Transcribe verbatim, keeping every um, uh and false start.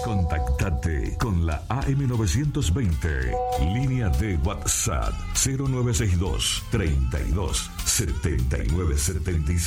Contactate con la A M novecientos veinte. Línea de WhatsApp cero nueve seis dos, treinta y dos, setenta y nueve setenta y seis.